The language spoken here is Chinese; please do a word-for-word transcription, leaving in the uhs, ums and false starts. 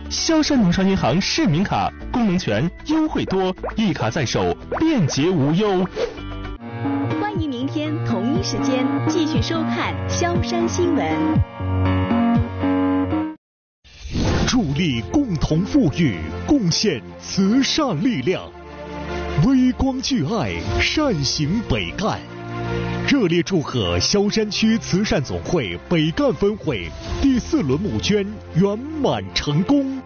萧山农商银行市民卡，功能全，优惠多，一卡在手，便捷无忧。 欢迎明天同一时间继续收看萧山新闻。 助力共同富裕，贡献慈善力量，微光聚爱，善行北干。热烈祝贺萧山区慈善总会北干分会第四轮募捐圆满成功。